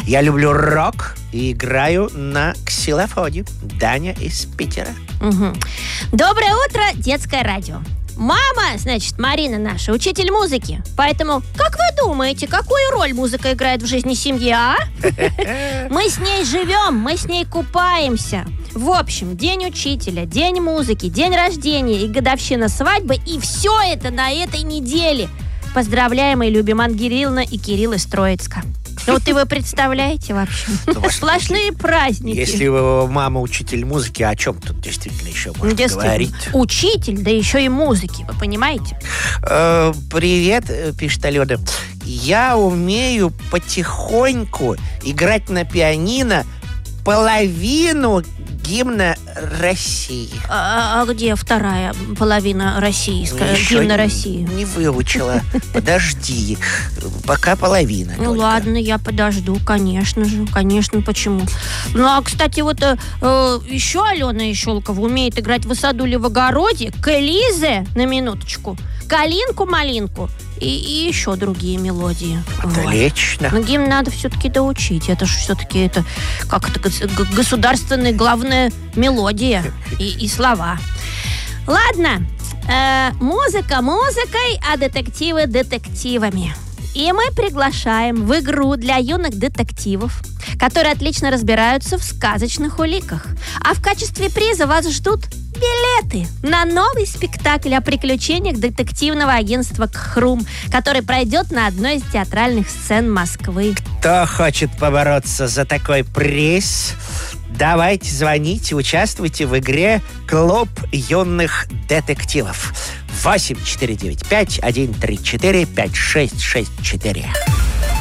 Я люблю рок и играю на ксилофоне. Даня из Питера. Угу. Доброе утро, детское радио. Мама, значит, Марина наша, учитель музыки. Поэтому, как вы думаете, какую роль музыка играет в жизни семьи, а? Мы с ней живем, мы с ней купаемся. В общем, день учителя, день музыки, день рождения и годовщина свадьбы. И все это на этой неделе. Поздравляем и любим Анна Кирилловна и Кирилл из Троицка. Вот и вы представляете вообще? Сплошные праздники. Если мама учитель музыки, о чем тут действительно еще можно говорить? Учитель, да еще и музыки, вы понимаете? Привет, пишет Алена. Я умею потихоньку играть на пианино половину гимна России. А где вторая половина российская, гимна России? Не выучила. Подожди. Пока половина. Ну ладно, я подожду, конечно же. Конечно, почему? Ну, а, кстати, вот еще Алена Ищелкова умеет играть в саду или в огороде, к Элизе, на минуточку, калинку-малинку и еще другие мелодии. Отлично. Но гимн надо все-таки доучить. Это же все-таки это государственная главная мелодия и слова. Ладно, музыка музыкой, а детективы детективами. И мы приглашаем в игру для юных детективов, которые отлично разбираются в сказочных уликах. А в качестве приза вас ждут билеты на новый спектакль о приключениях детективного агентства «КХРУМ», который пройдет на одной из театральных сцен Москвы. Кто хочет побороться за такой приз? Давайте звоните, участвуйте в игре «Клуб юных детективов». 8-495-134-5664.